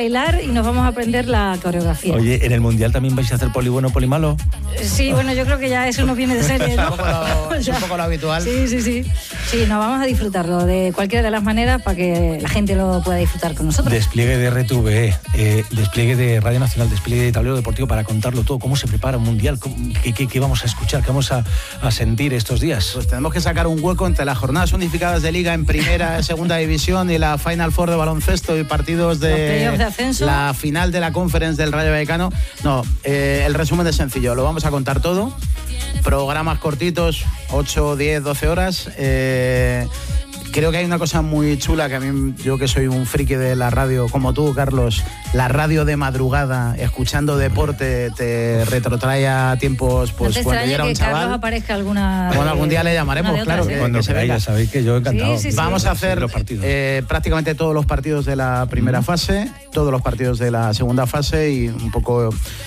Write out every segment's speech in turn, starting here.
bailar y nos vamos a aprender la coreografía. Oye, ¿en el Mundial también vais a hacer poli bueno, poli malo? Sí, bueno, yo creo que ya eso nos viene de serie, ¿no? Es un poco lo habitual. Sí. Sí, nos vamos a disfrutarlo de cualquiera de las maneras para que la gente lo pueda disfrutar con nosotros. Despliegue de RTVE, despliegue de Radio Nacional, despliegue de Tablero Deportivo para contarlo todo. ¿Cómo se prepara un Mundial? ¿Qué vamos a escuchar? ¿Qué vamos a sentir estos días? Pues tenemos que sacar un hueco entre las jornadas unificadas de Liga en Primera y Segunda División y la Final Four de baloncesto y partidos de ascenso, la final de la Conference del Rayo Vallecano. No, el resumen es sencillo, lo vamos a contar todo. Programas cortitos, 8, 10, 12 horas. Creo que hay una cosa muy chula que a mí, yo que soy un friki de la radio, como tú, Carlos, la radio de madrugada, escuchando deporte, te retrotrae a tiempos pues ¿No te cuando yo era un que chaval. Carlos aparezca alguna... Bueno, algún día le llamaremos, claro. Cuando queráis, ya sabéis que yo encantado. Sí. Vamos a hacer prácticamente todos los partidos de la primera fase, todos los partidos de la segunda fase y un poco,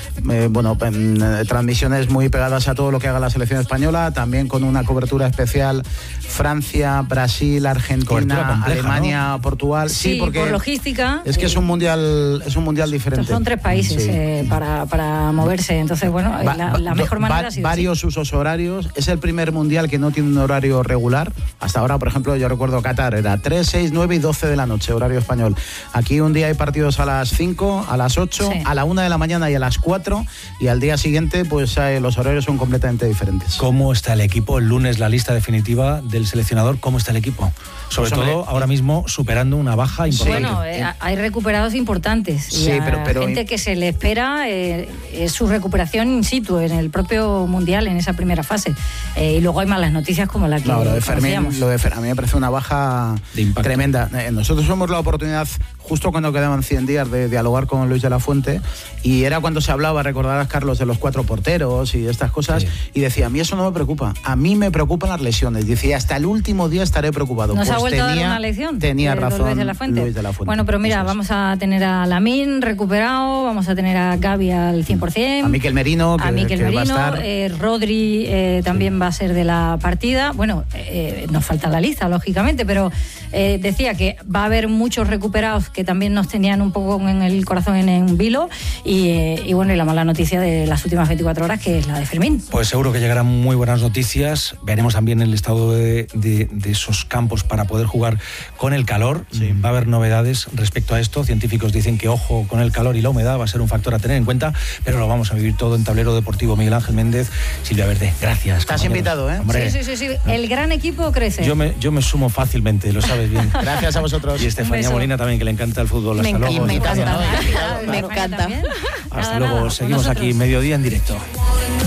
transmisiones muy pegadas a todo lo que haga la selección española, también con una cobertura especial Francia, Brasil, Argentina, compleja, Alemania, ¿no? Portugal. Sí, porque por logística. Es que es un mundial diferente. Son 3 países para moverse, entonces bueno, la mejor manera ha sido varios usos horarios. Es el primer mundial que no tiene un horario regular. Hasta ahora, por ejemplo, yo recuerdo Qatar, era 3, 6, 9 y 12 de la noche, horario español. Aquí un día hay partidos a las 5, a las 8, a la 1 de la mañana y a las 4, y al día siguiente pues los horarios son completamente diferentes. ¿Cómo está el equipo? El lunes la lista definitiva del seleccionador. ¿Cómo está el equipo? Sobre todo ahora mismo superando una baja importante. Bueno, hay recuperados importantes. Sí, pero gente que se le espera es su recuperación in situ en el propio mundial, en esa primera fase. Y luego hay malas noticias como la que lo de Fermín, a mí me parece una baja tremenda. Nosotros tuvimos la oportunidad, justo cuando quedaban 100 días, de dialogar con Luis de la Fuente, y era cuando se hablaba, recordarás, Carlos, de los 4 porteros y estas cosas, sí. Y decía, a mí eso no me preocupa, a mí me preocupan las lesiones. Decía, hasta el último día estaré preocupado. ¿Nos ha vuelto a dar una lección? Tenía razón Luis de la Fuente. Luis de la Fuente. Bueno, pero mira, vamos a tener a Lamine recuperado, vamos a tener a Gavi al 100%. A Mikel Merino, va a estar. Rodri también va a ser de la partida. Bueno, nos falta la lista, lógicamente, pero decía que va a haber muchos recuperados que también nos tenían un poco en el corazón en vilo, y bueno, y la mala noticia de las últimas 24 horas, que es la de Fermín. Pues seguro que llegarán muy buenas noticias. Veremos también el estado de esos campos para poder jugar con el calor. Sí. Va a haber novedades respecto a esto. Científicos dicen que ojo con el calor y la humedad, va a ser un factor a tener en cuenta, pero lo vamos a vivir todo en Tablero Deportivo. Miguel Ángel Méndez, Silvia Verde, gracias. Estás invitado, ¿eh? Hombre, sí. El gran equipo crece. Yo me sumo fácilmente, lo sabes bien. Gracias a vosotros. Y Estefanía Molina también, que le encanta el fútbol. Hasta luego. Me encanta. Hasta luego. Seguimos aquí, Mediodía en directo.